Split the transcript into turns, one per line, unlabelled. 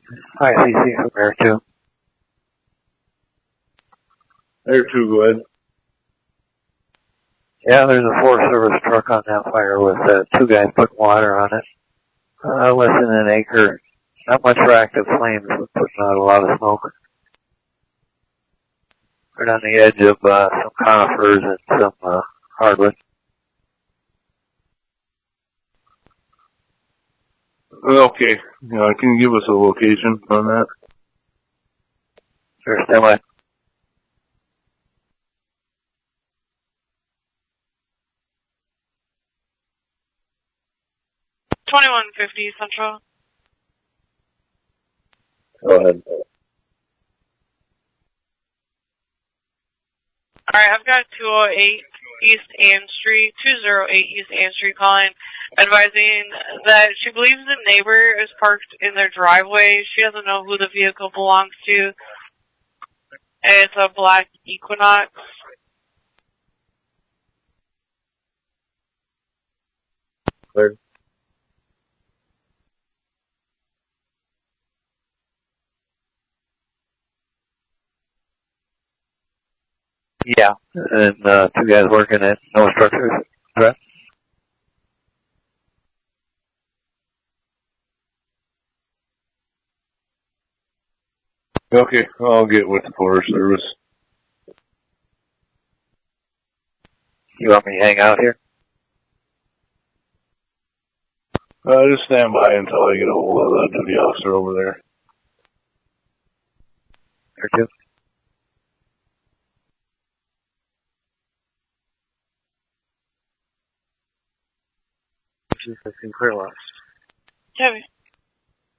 Hi, CC from Air 2.
Air 2, go ahead.
Yeah, there's a Forest Service truck on that fire with two guys putting water on it. Less than an acre. Not much for active flames, but putting out a lot of smoke. Right on the edge of some conifers and some hardwood.
Okay. Can you give us a location on that?
Sure, stand by.
$21.50 Central.
Go ahead.
Alright, I've got 208 East Ann Street, 208 East Ann Street calling, advising that she believes the neighbor is parked in their driveway. She doesn't know who the vehicle belongs to. It's a black Equinox.
Cleared.
Yeah, and two guys working at no structures. Correct?
Okay, I'll get with the Forest Service.
You want me to hang out here?
Just stand by until I get a hold of the duty officer over there.
Air 2. Clear loss.
Heavy.